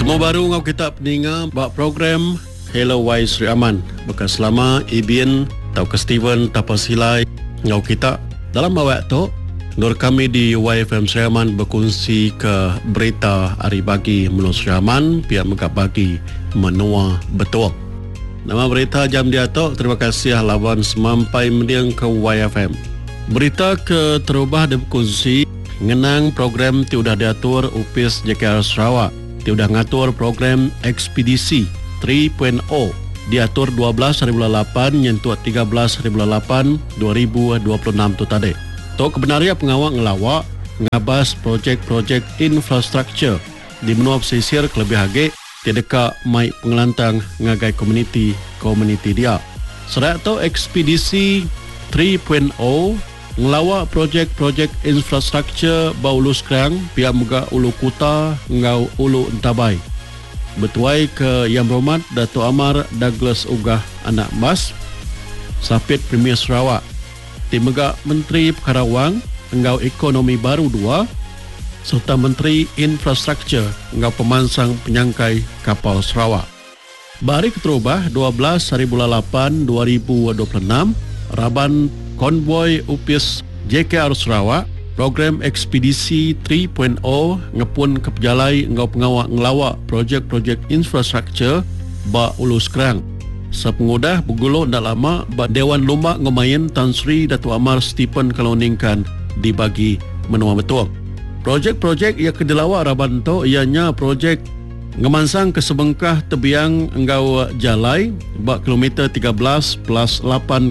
Temu baru ngau kita peninga bak program Hello Y Sri Aman bekas lama Ibin tau ke Steven tapasilai ngau kita dalam awak tu nur kami di YFM Sri Aman berkongsi ke berita hari bagi menurut Sri Aman pihak megap bagi menua betul. Nama berita jam dia tu terima kasih lawan semampai mendiang ke YFM. Berita ke terubah dan berkongsi ngenang program ti udah diatur UPIS JKR Sarawak. Dia sudah ngatur program ekspedisi 3.0 diatur 12 hari bulan 8 nyentuh 13 hari bulan 8 2026 tu tadi. Tok kebenaria pengawak ngelawak ngabas projek-projek infrastruktur di benua pesisir kelebih hage tidak mai pengelantang ngagai komuniti dia. Serat tu ekspedisi 3.0 ngelawak projek-projek infrastruktur bau ulu sekarang pihak muka ulu kuta ngau ulu entabai. Betuai ke Yang Berhormat Dato' Amar Douglas Ugah Anak Mas Sapit Premier Sarawak Timegak Menteri Perkara Wang ngau ekonomi baru 2 serta Menteri Infrastruktur ngau pemansang penyangkai kapal Sarawak. Bahari keterubah 12 hari bulan 8 2026 Raban konvoi UPIS JKR Sarawak program ekspedisi 3.0 ngepun kepejalai ngau pengawak ngelawak projek-projek infrastruktur ba ulu sekarang. Sepengudah berguluh tak lama ba Dewan Lumbak Ngomayan Tan Sri Dato' Amar Stephen Kaloningkan dibagi menua betul. Projek-projek yang kedilawak raban tu ianya projek ngemansang ke sebengkah tebiang engau jalai ba kilometer 13 plus 800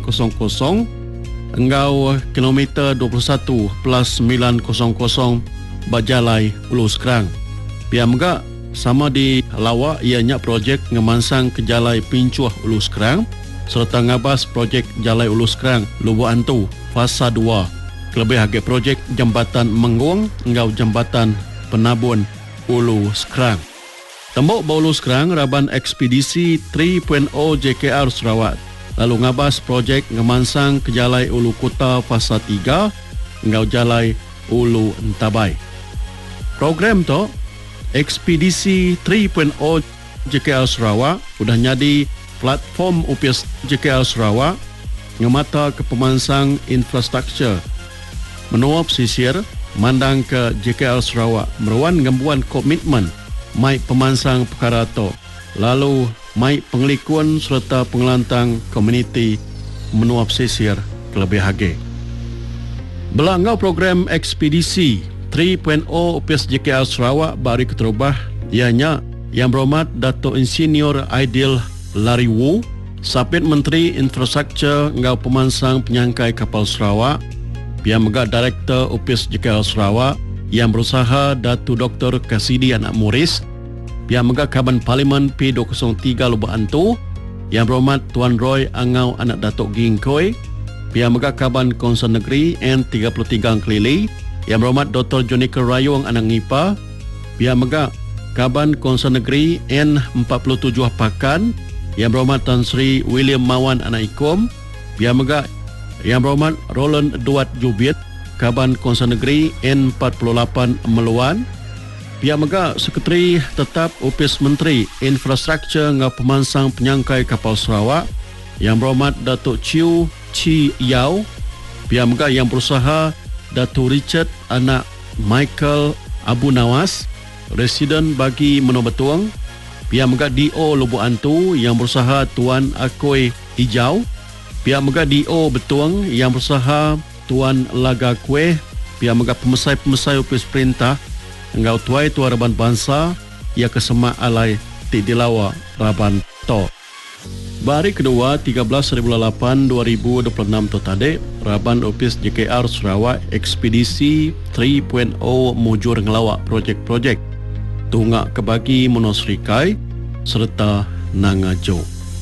engau kilometer 21 plus 900 bajalai ulu sekarang. Pihak megak sama di lawak ianya projek ngemansang ke jalai pincuah ulu sekarang serta ngabas projek jalai ulu sekarang Lubuk Antu fasa 2 kelebih hage projek jambatan Mengguang engau jambatan Penabun ulu sekarang. Tembok Baulu sekarang raban ekspedisi 3.0 JKR Sarawak lalu ngabas projek ngemansang ke jalai ulu kuta fasa 3 ngau jalai ulu entabai. Program tu ekspedisi 3.0 JKR Sarawak sudah jadi platform UPIS JKR Sarawak ngemata ke pemansang infrastruktur menua pesisir mandang ke JKR Sarawak meruan ngembuan komitmen mai pemansang perkara tu lalu mai pengelikuan serta pengelantang komuniti menua pesisir kelebih hage. Belangau program ekspedisi 3.0 UPIS JKR Sarawak bari keterubah ianya Yang Berhormat Dato' Insinyur Aidil Lariwu Sapit Menteri Infrastruktur ngau pemansang penyangkai kapal Sarawak pihak megak Direktur UPIS JKR Sarawak yang berusaha Dato' Dr. Kasidi Anak Muris pihak megak Kaban Parlimen P203 Lubuk Antu Yang Berhormat Tuan Roy Angau Anak Datuk Gingkoi pihak megak Kaban Konsern Negeri N33 Kelili Yang Berhormat Dr. Jonica Rayong Anak Ngipa pihak megak Kaban Konsern Negeri N47 Pakan Yang Berhormat Tan Sri William Mawan Anak Ikom pihak megak Yang Berhormat Roland Duat Jubit Kaban Konsern Negeri N48 Meluan pihak megak Sekretari Tetap UPIS Menteri Infrastruktur ngau pemansang penyangkai kapal Sarawak Yang Berhormat Datuk Chiu Chi Yau pihak megak yang berusaha Datuk Richard Anak Michael Abu Nawas Residen bagi Menua Betuang pihak megak DO Lubuk Antu yang berusaha Tuan Akoi Hijau pihak megak DO Betuang yang berusaha Tuan Laga Kueh pihak megak pemesai-pemesai UPIS Perintah engau tuai tua Raban Bangsa ia kesemak alai ti dilawa Raban to. Bahari kedua 13 hari bulan 8 2026 tu tadi Raban UPIS JKR Sarawak ekspedisi 3.0 mujur ngelawak projek-projek tunggak kebagi Monosrikai serta Nangajo.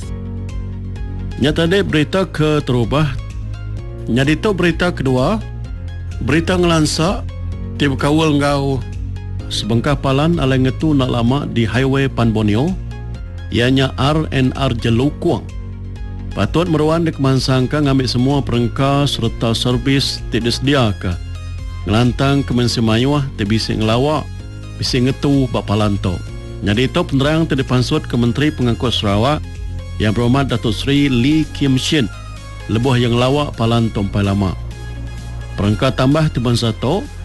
Nyata dek berita ke terubah. Nyadi tu berita kedua berita ngelansak tiba kawal ngau sebengkah palan alai ngetu nak lama di highway Pan Borneo ianya RNR Jelukuang patut meruan dek mansangka ngambil semua perengkar serta servis tidak disediakan ngelantang ke Mensemayuah te bising ngelawak bising ngetu bak palan to Jadi itu penerang terdipansut ke Menteri Pengangkut Sarawak Yang Berhormat Datuk Seri Lee Kim Shin lebuh yang lawak palan tompai lama. Perangkat tambah Tuban 1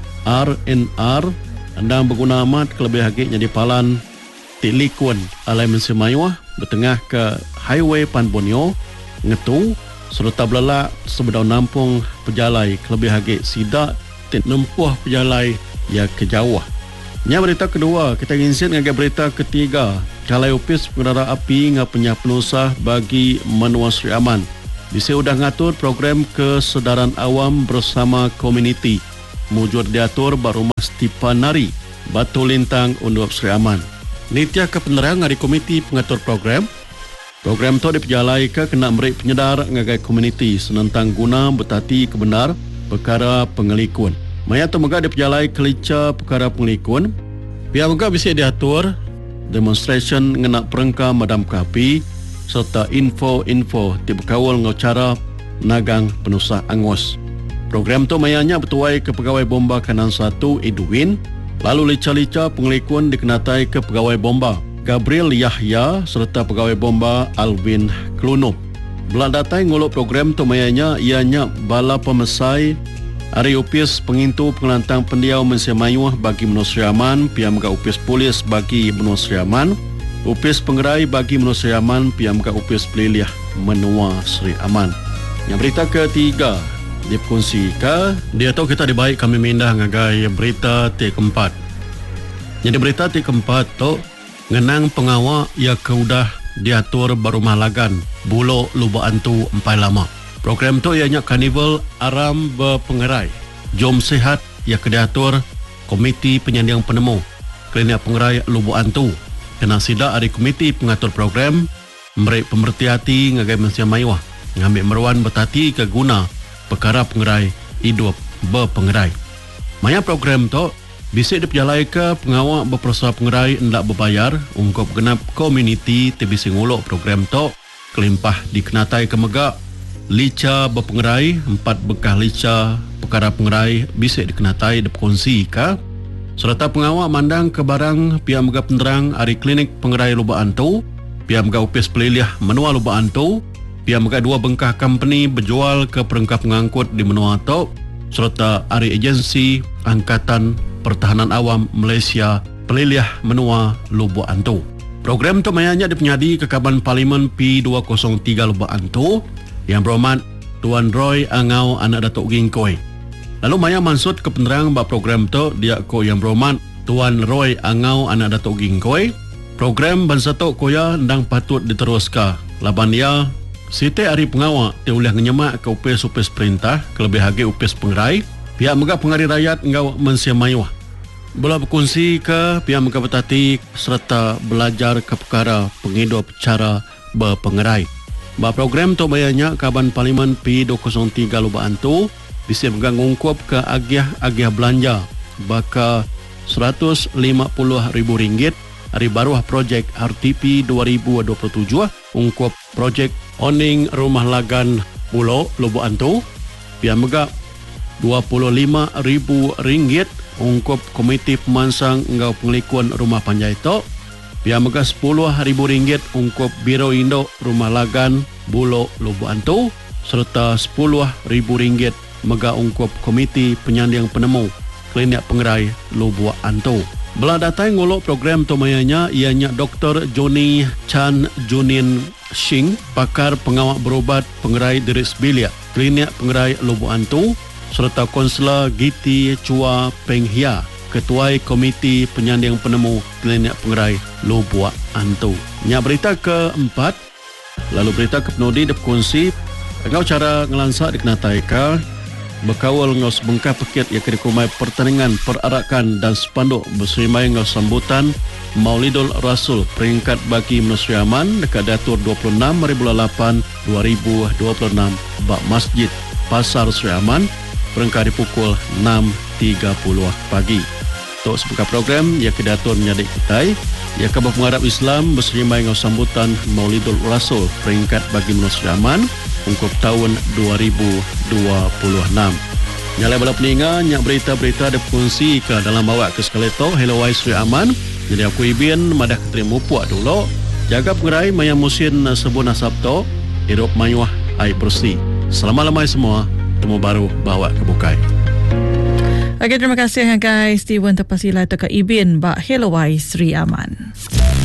RNR andang berguna amat kelebih hagik jadi palan Tilikuan Alai Mensemayuah bertengah ke Highway Pan Borneo Ngetung serta belelak sebedau nampung pejalai kelebih hagik sidak nempuh pejalai ya ke Jawa. Nya berita kedua, kita ingin dengan berita ketiga. Kalai Opis Pengendara Api ngah penyapnusah bagi menua Sri Aman. Bisa udah ngatur program kesedaran awam bersama komuniti. Mujur diatur Barumah Stipanari, Batu Lintang Undup Sri Aman. Nitya ke penerang dari komiti pengatur program. Program itu diperjalai ke kena beri penyedar ngagai komuniti senentang guna betati kebenar perkara pengelikuan. Maya tu mega diperjalai kelica perkara pengelikuan. Pihak mega bisa diatur demonstration ngena perengka madam kapi serta info-info di berkawal ngocara nagang penusah angus. Program tu mayanya bertuai ke pegawai bomba kanan 1 Edwin. Lalu lica-lica pengelikuan dikenatai ke pegawai bomba Gabriel Yahya serta pegawai bomba Alvin Kluno. Belak datai ngolok program tu mayanya ianya bala pemesai Ari Upis pengintu pengelantang pendiau mensemayuah bagi menua Sri Aman, pihak mega Upis polis bagi menua Sri Aman, Upis pengerai bagi menua Sri Aman, pihak mega Upis peliliah menua Sri Aman. Yang berita ketiga dikongsi ke dia tahu kita dibaik kami mindah ngagai berita T4. Jadi berita T4 tu ngenang pengawak ia keudah diatur Barumah Lagan Bulo Lubuk Antu empai lama. Program tu ianya karnival aram berpengerai. Jom sehat ia kediatur komiti penyandang penemu klinik pengerai Lubuk Antu. Kena sidak dari komiti pengatur program memberi pemerhati ngagai mensia mayuah ngambil meruan betati ke guna perkara pengerai hidup berpengerai. Maya program tu bisa diperjalai ke pengawak berperasa pengerai hendak berbayar ungkap genap komuniti tebisi ngulok program tu kelimpah dikenatai ke megak lica berpengerai 4 bekah lica perkara pengerai bisa dikenatai berkongsi ke serta pengawak mandang ke barang pihak megak penerang hari klinik pengerai Lubuk Antu pihak megak Upis peliliah menua Lubuk Antu pihak mega 2 bengkah company berjual ke perangkap pengangkut di menua Tok serta hari agensi Angkatan Pertahanan Awam Malaysia peliliah menua Lubuk Antu. Program itu mayanya dipenyadi ke Kaban Parlimen P203 Lubuk Antu yang berhormat Tuan Roy Angau anak Datuk Gingkoi. Lalu maya mansut ke penerang bahawa program itu dia ko yang berhormat Tuan Roy Angau anak Datuk Gingkoi. Program Bangsa Tok Koya ndang patut diteruskan. Laban dia Siti hari pengawak dia boleh menyemak ke upis-upis perintah kelebih hagi upis pengerai pihak mega pengari rakyat engkau mensiamayuah bola berkongsi ke pihak mega betati serta belajar ke perkara penghidup cara berpengerai. Bahawa program tu bayarnya Kaban Parlimen P203 Lubuk Antu bisa mega ngungkup ke agiah belanja baka RM150,000 hari baruah projek RTP 2027 ungkup projek Oning Rumah Lagan Pulau Lubuk Antu pihak mega RM25,000 ungkup komiti pemansang engkau pengelikuan rumah panjai itu pihak mega RM10,000 ungkup Biro Induk Rumah Lagan Bulo Lubuk Antu serta RM10,000 mega ungkup komiti penyandang penemu klinik pengerai Lubuk Antu. Belah datai ngolok program tomayanya ianya Dr. Johnny Chan Junin Shing, pakar pengawak berobat pengerai Diris Bilia, klinik pengerai Lubuk Antu, serta konselor Giti Chua Peng Hia, ketua komiti penyandang penemu klinik pengerai Lubuk Antu. Nya berita keempat, lalu berita kepenodi berkongsi engkau cara ngelansak dikenatai ke berkawal ngau sebengkah pekit yang kedikumai pertandingan perarakan dan spanduk berserimai ngau sambutan Maulidul Rasul peringkat bagi menua Sri Aman dekat datur 26/8/2026 bak Masjid Pasar Sri Aman peringkat di pukul 6.30 pagi. Untuk sebengkah program yang kedatur menyadik kitai yang kabar pengharap Islam berserimai ngau sambutan Maulidul Rasul peringkat bagi menua Sri Aman ungkup tahun 2026. Nyalai bala peninga nyak berita-berita ada berkongsi ke dalam bawa ke sekali to Hello Wai Sri Aman Jadi aku ibin madah keterima puak dulu. Jaga pengerai mayang musim sebuna Sabto. Hidup mayuah air bersih. Selama-lamai semua. Temu baru bawa ke bukai. Okey, terima kasih guys. Steven Terpasila Toka Ibin Bak Helawai Sri Aman.